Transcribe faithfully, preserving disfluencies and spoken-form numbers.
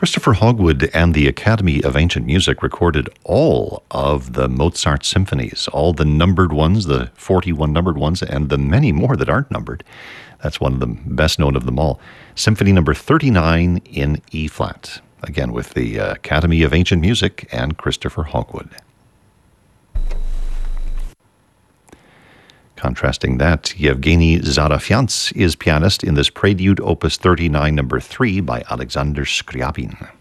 Christopher Hogwood and the Academy of Ancient Music recorded all of the Mozart symphonies, all the numbered ones, the forty-one numbered ones, and the many more that aren't numbered. That's one of the best known of them all. Symphony number thirty-nine in E-flat, again with the Academy of Ancient Music and Christopher Hogwood. Contrasting that, Yevgeny Zarafyants is pianist in this Prelude Opus thirty-nine number three by Alexander Skryabin.